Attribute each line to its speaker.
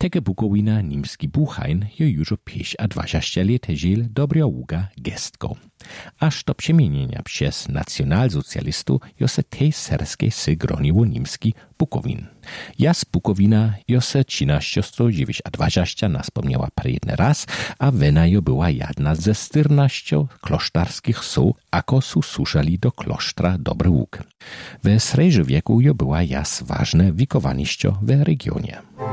Speaker 1: Teke Bukowina nimski Buchajn jo już o 25 lat żył dobra ługa gestką. Aż do przemienienia przez nacjonalsocjalistów jo se tej serskiej sy groniło nimski Bukowin. Jas Bukowina jo se 1320 naspomniała prjedny raz, a wena jo była jedna ze 14 klosztarskich su, ako su suszali do klosztra dobry łuk. We srejży wieku jo była jas ważne wikowaniścio w regionie.